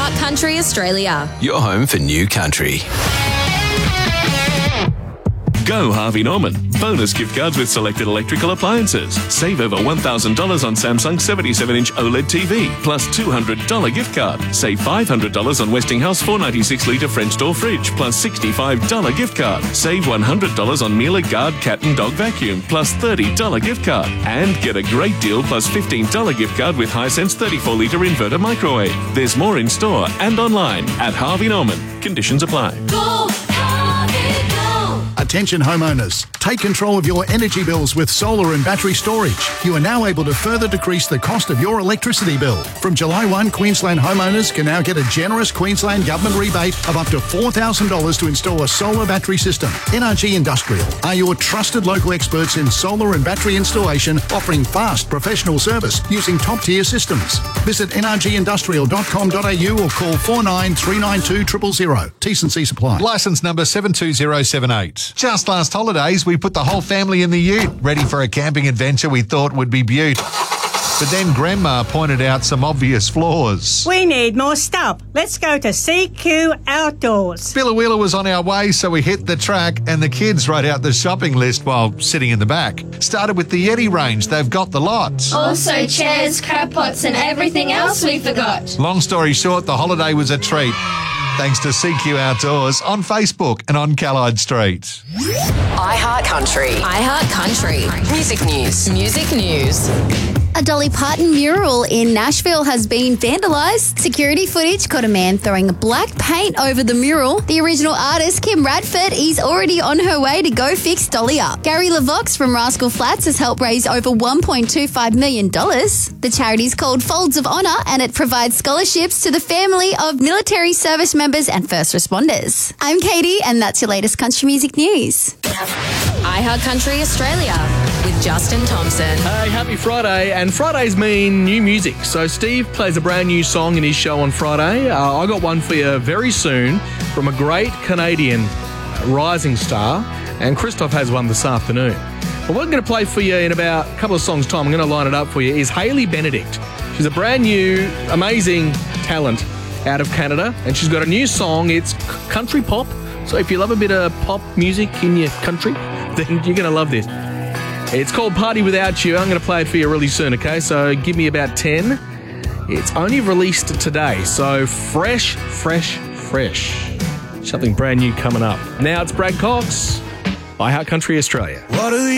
iHeart Country Australia. Your home for new country. Go Harvey Norman. Bonus gift cards with selected electrical appliances. Save over $1,000 on Samsung 77-inch OLED TV, plus $200 gift card. Save $500 on Westinghouse 496-litre French door fridge, plus $65 gift card. Save $100 on Miele Guard cat and dog vacuum, plus $30 gift card. And get a great deal plus $15 gift card with Hisense 34-litre inverter microwave. There's more in store and online at Harvey Norman. Conditions apply. Go, Harvey, go. Attention homeowners, take control of your energy bills with solar and battery storage. You are now able to further decrease the cost of your electricity bill. From July 1, Queensland homeowners can now get a generous Queensland government rebate of up to $4,000 to install a solar battery system. NRG Industrial are your trusted local experts in solar and battery installation, offering fast professional service using top-tier systems. Visit nrgindustrial.com.au or call 49392000. T&C supply. Licence number 72078. Just last holidays, we put the whole family in the ute, ready for a camping adventure we thought would be beaut. But then Grandma pointed out some obvious flaws. We need more stuff. Let's go to CQ Outdoors. Billawheeler was on our way, so we hit the track and the kids wrote out the shopping list while sitting in the back. Started with the Yeti range. They've got the lot. Also chairs, crab pots and everything else we forgot. Long story short, the holiday was a treat. Thanks to CQ Outdoors on Facebook and on Callide Street. iHeart Country. iHeart Country. Music news. Music news. A Dolly Parton mural in Nashville has been vandalised. Security footage caught a man throwing black paint over the mural. The original artist, Kim Radford, is already on her way to go fix Dolly up. Gary LaVox from Rascal Flats has helped raise over $1.25 million. The charity is called Folds of Honour and it provides scholarships to the family of military service members and first responders. I'm Katie and that's your latest country music news. iHeart Country Australia with Justin Thompson. Hey, happy Friday. And Fridays mean new music. So Steve plays a brand new song in his show on Friday. I got one for you very soon from a great Canadian rising star. And Christoph has one this afternoon. But what I'm going to play for you in about a couple of songs' time, I'm going to line it up for you, is Hayley Benedict. She's a brand new, amazing talent out of Canada. And she's got a new song. It's country pop. So if you love a bit of pop music in your country, then you're going to love this. It's called Party Without You. I'm going to play it for you really soon, okay? So give me about 10. It's only released today, so fresh. Something brand new coming up. Now it's Brad Cox, iHeart Country Australia. What are the